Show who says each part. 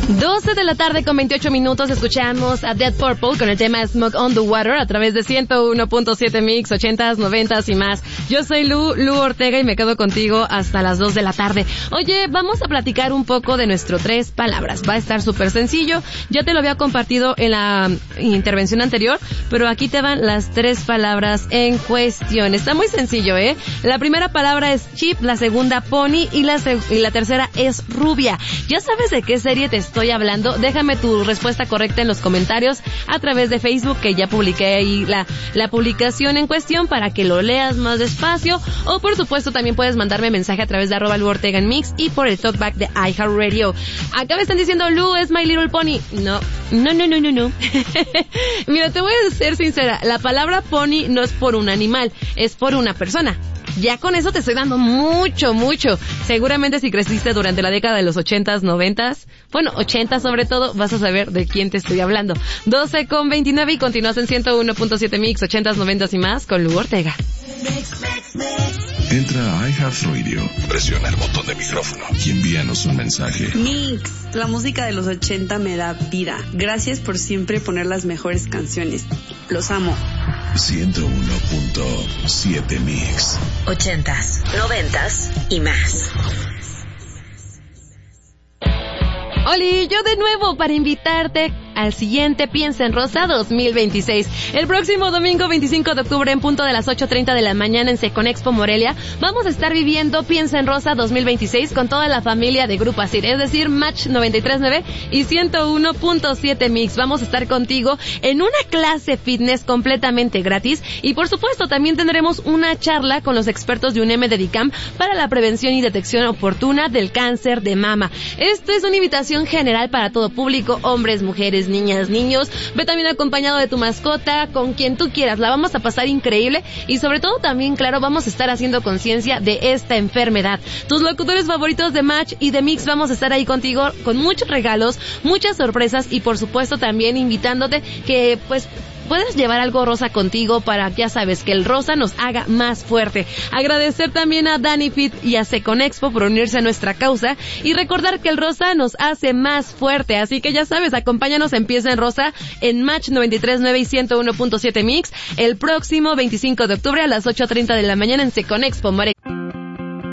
Speaker 1: 12 de la tarde con 28 minutos escuchamos a Dead Purple con el tema Smoke on the Water a través de 101.7 Mix, 80s, 90s y más. Yo soy Lu Ortega y me quedo contigo hasta las 2 de la tarde. Oye, vamos a platicar un poco de nuestro 3 palabras. Va a estar súper sencillo. Ya te lo había compartido en la intervención anterior, pero aquí te van las 3 palabras en cuestión. Está muy sencillo, ¿eh? La primera palabra es chip, la segunda pony y la tercera es rubia. ¿Ya sabes de qué serie te estoy hablando? Déjame tu respuesta correcta en los comentarios a través de Facebook, que ya publiqué ahí la publicación en cuestión para que lo leas más despacio, o por supuesto también puedes mandarme mensaje a través de @Lu_Ortega en Mix y por el talkback de iHeartRadio. Acá me están diciendo, Lu, es My Little Pony. No. Mira, te voy a ser sincera, la palabra pony no es por un animal, es por una persona. Ya con eso te estoy dando mucho. Seguramente si creciste durante la década de los 80s, 90s, bueno, 80 sobre todo, vas a saber de quién te estoy hablando. 12:29 y continúas en 101.7 Mix, 80s, 90s y más con Lu Ortega.
Speaker 2: Entra a iHeartRadio, presiona el botón de micrófono y envíanos un mensaje.
Speaker 3: Mix, la música de los 80 me da vida. Gracias por siempre poner las mejores canciones. Los amo.
Speaker 2: 101.7 Mix.
Speaker 4: 80s, 90s y más.
Speaker 1: Oli, yo de nuevo para invitarte al siguiente Piensa en Rosa 2026. El próximo domingo 25 de octubre en punto de las 8:30 de la mañana en Seconexpo Morelia, vamos a estar viviendo Piensa en Rosa 2026 con toda la familia de Grupo Asir, es decir, Match 93.9 y 101.7 Mix. Vamos a estar contigo en una clase fitness completamente gratis y por supuesto también tendremos una charla con los expertos de UNEM Dedicam para la prevención y detección oportuna del cáncer de mama. Esto es una invitación general para todo público, hombres, mujeres, niñas, niños. Ve también acompañado de tu mascota, con quien tú quieras. La vamos a pasar increíble y sobre todo también, claro, vamos a estar haciendo conciencia de esta enfermedad. Tus locutores favoritos de Match y de Mix vamos a estar ahí contigo con muchos regalos, muchas sorpresas y por supuesto también invitándote que pues puedes llevar algo rosa contigo para, ya sabes, que el rosa nos haga más fuerte. Agradecer también a Dani Fit y a Seconexpo por unirse a nuestra causa y recordar que el rosa nos hace más fuerte. Así que ya sabes, acompáñanos en Piensa en Rosa en Match 93.9 y 101.7 Mix el próximo 25 de octubre a las 8:30 de la mañana en Seconexpo Morelia.